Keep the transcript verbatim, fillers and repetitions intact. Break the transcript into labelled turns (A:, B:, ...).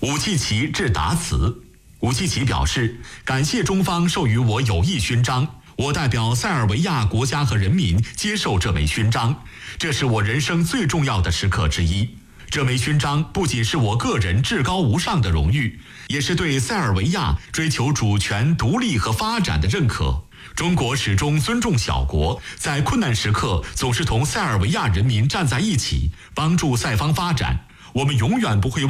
A: 武契奇致答词。武契奇表示，感谢中方授予我友谊勋章，我代表塞尔维亚国家和人民接受这枚勋章，这是我人生最重要的时刻之一。这枚勋章不仅是我个人至高无上的荣誉，也是对塞尔维亚追求主权、独立和发展的认可。中国始终尊重小国，在困难时刻总是同塞尔维亚人民站在一起，帮助塞方发展。我们永远不会